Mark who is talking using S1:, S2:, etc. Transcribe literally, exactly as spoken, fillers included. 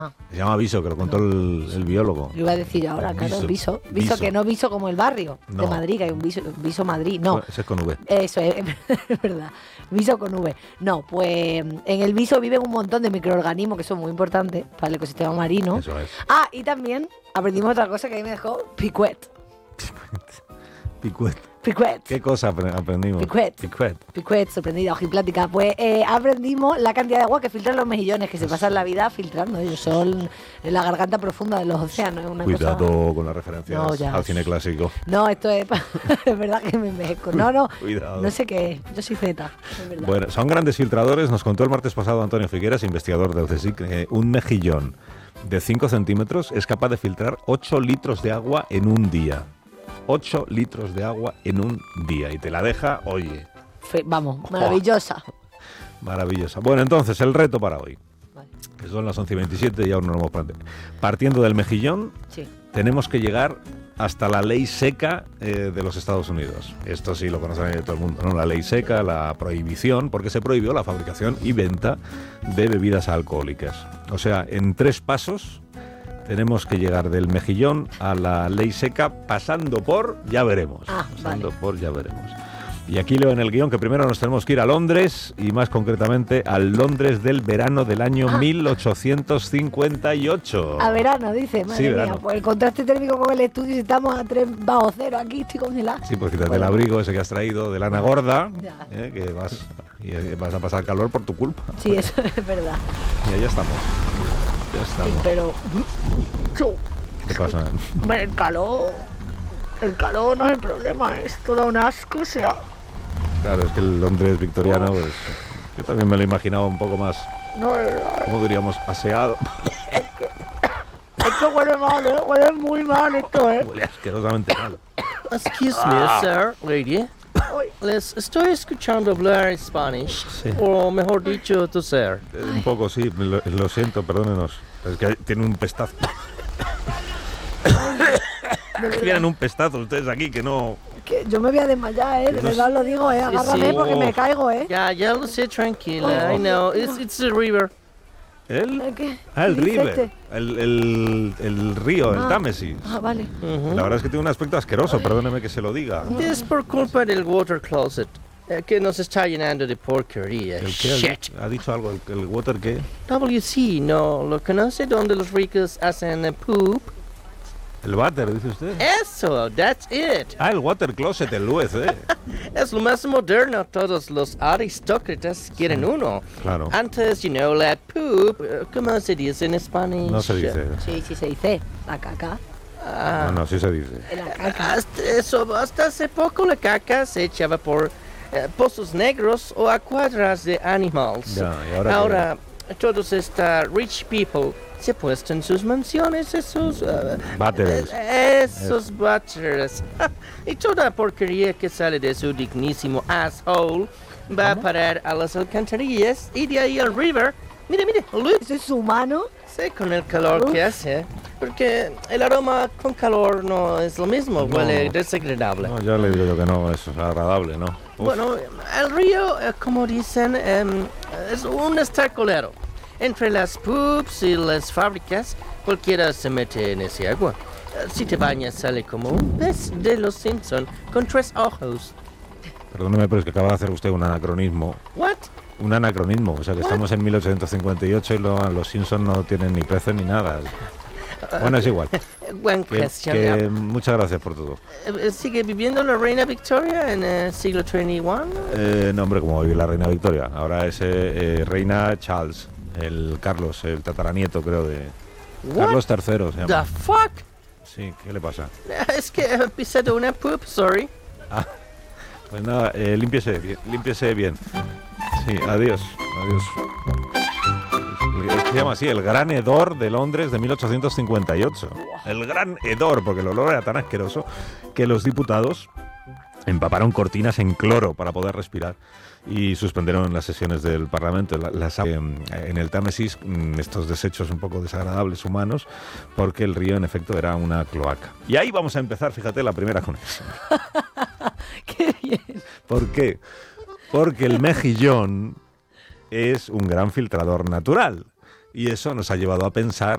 S1: Ah.
S2: Se llama viso, que lo contó no. el, el biólogo.
S1: Lo iba a decir ahora, claro, viso. Viso, viso,
S2: viso.
S1: que no viso como el barrio
S2: no.
S1: de Madrid, que hay un viso, viso Madrid, no.
S2: Pues ese es con V.
S1: Eso es, es verdad, viso con V. No, pues en el viso viven un montón de microorganismos que son muy importantes para el ecosistema marino.
S2: Eso es.
S1: Ah, y también aprendimos otra cosa que a mí me dejó picuet.
S2: Picuet.
S1: Picuet.
S2: ¿Qué cosa aprendimos?
S1: Picuet.
S2: Picuet.
S1: Picuet, sorprendida, ojiplática. Pues eh, aprendimos la cantidad de agua que filtran los mejillones, que se pasan la vida filtrando. Ellos son en la garganta profunda de los océanos. Una
S2: Cuidado
S1: cosa...
S2: con las referencias
S1: no,
S2: al cine clásico.
S1: No, esto es, es verdad que me envejezco. No, no,
S2: Cuidado.
S1: No sé qué es. Yo soy Z, es verdad.
S2: Bueno, son grandes filtradores. Nos contó el martes pasado Antonio Figueras, investigador del CSIC, que un mejillón de cinco centímetros es capaz de filtrar ocho litros de agua en un día. ocho litros de agua en un día y te la deja, oye.
S1: Fe, vamos, maravillosa.
S2: Oh, maravillosa. Bueno, entonces, el reto para hoy,
S1: vale.
S2: que son las once y veintisiete y aún no lo hemos planteado. Partiendo del mejillón,
S1: sí.
S2: tenemos que llegar hasta la ley seca eh, de los Estados Unidos. Esto sí lo conoce todo el mundo, ¿no? La ley seca, la prohibición, porque se prohibió la fabricación y venta de bebidas alcohólicas. O sea, en tres pasos tenemos que llegar del mejillón a la ley seca pasando por ya veremos.
S1: Ah,
S2: pasando
S1: vale.
S2: por ya veremos. Y aquí leo en el guión que primero nos tenemos que ir a Londres y más concretamente al Londres del verano del año
S1: ah.
S2: mil ochocientos cincuenta y ocho.
S1: A verano, dice, madre
S2: sí,
S1: mía.
S2: verano.
S1: Pues el contraste térmico con el estudio, si estamos a tres bajo cero, aquí estoy congelada.
S2: Sí, pues quítate
S1: bueno.
S2: el abrigo ese que has traído de lana gorda, eh, que vas, y vas a pasar calor por tu culpa.
S1: Sí, eso es verdad.
S2: Y ahí estamos. Ya estamos.
S1: Sí, pero...
S2: ¿Qué pasa?
S1: Bueno, el calor... El calor no es el problema, es todo un asco, o sea...
S2: Claro, es que el Londres victoriano, pues, yo también me lo imaginaba un poco más,
S1: no, es verdad.
S2: ¿cómo diríamos? Aseado.
S1: Esto huele mal, ¿eh? Huele muy mal esto, ¿eh?
S2: Huele asquerosamente mal.
S3: Excuse me,
S2: Ah.
S3: sir, lady. Les estoy escuchando hablar Spanish,
S2: Sí.
S3: o mejor dicho, toser.
S2: Eh, un poco, sí, lo, lo siento, perdónenos. Es que tiene un pestazo. Tienen un pestazo ustedes aquí que no...
S1: Que yo me voy a desmayar, ¿eh? De verdad lo digo, ¿eh? Agárrame
S3: sí.
S1: porque me
S2: Oh.
S1: caigo, ¿eh?
S3: Ya, ya lo sé, tranquila.
S2: Oh.
S3: I know, it's, it's a river.
S2: ¿El?
S1: ¿El qué?
S2: Ah, el
S1: ¿Qué dice
S2: River.
S1: este?
S2: El, el, el río, el
S1: Ah.
S2: Támesis.
S1: Ah, vale.
S3: Ujú.
S2: La verdad es que tiene un aspecto asqueroso, perdóneme que se lo diga.
S3: Es por culpa del water closet, eh, que nos está llenando de porquería.
S2: ¿El qué?
S3: Shit.
S2: ¿Ha dicho algo? ¿El, el water qué?
S3: W C, ¿no lo conoce? Donde los ricos hacen eh, poop.
S2: ¿El váter, dice usted?
S3: Eso, that's it.
S2: Ah, el water closet, el U E C.
S3: Es lo más moderno, todos los aristócratas quieren uno.
S2: Claro.
S3: Antes, you know, la poop, eh, ¿cómo se dice en español?
S2: No se dice.
S1: Sí, sí se dice. La caca.
S3: Ah,
S2: No, no, sí se dice.
S1: La caca.
S3: hasta, eso, hasta hace poco la caca se echaba por eh, pozos negros o a cuadras de animales.
S2: Ya, ¿y ahora qué?
S3: Ahora todos estos rich people se puestan sus mansiones, esos... Uh,
S2: Váteres.
S3: eh, esos váteres. Y toda porquería que sale de su dignísimo asshole va a parar a las alcantarillas y de ahí al river. Mire, mire, look.
S1: ¿Eso es humano?
S3: Sí, con el calor
S1: Uf.
S3: que hace. Porque el aroma con calor no es lo mismo,
S2: No.
S3: huele desagradable.
S2: No, ya le digo yo que no, eso es agradable, ¿no? Uf.
S3: Bueno, el río, eh, como dicen, em, es un estercolero. Entre las poops y las fábricas, cualquiera se mete en ese agua. Eh, Si te bañas, sale como un pez de los Simpson con tres ojos.
S2: Perdóneme, pero es que acaba de hacer usted un anacronismo.
S3: What?
S2: Un anacronismo, o sea que estamos en mil ochocientos cincuenta y ocho y lo- los Simpsons no tienen ni peces ni nada. Bueno, es igual.
S3: Buen
S2: Que,
S3: question.
S2: que muchas gracias por todo.
S3: Eh, ¿Sigue viviendo la reina Victoria en el siglo veintiuno?
S2: Eh, no, hombre, como vive la reina Victoria. Ahora es eh, eh, reina Charles, el Carlos, el tataranieto, creo, de...
S3: What
S2: Carlos tercero se
S3: the
S2: llama.
S3: fuck?
S2: Sí, ¿qué le pasa?
S3: Es que he pisado una poop, sorry.
S2: Ah, pues nada, eh, límpiese bien, límpiese bien. Sí, adiós, adiós. Se llama así, el Gran Hedor de Londres de mil ochocientos cincuenta y ocho. El Gran Hedor, porque el olor era tan asqueroso que los diputados empaparon cortinas en cloro para poder respirar y suspendieron las sesiones del Parlamento, la- las, eh, en el Támesis, mm, estos desechos un poco desagradables humanos, porque el río en efecto era una cloaca. Y ahí vamos a empezar, fíjate, la primera conexión.
S1: ¡Qué bien!
S2: ¿Por qué? Porque el mejillón es un gran filtrador natural. Y eso nos ha llevado a pensar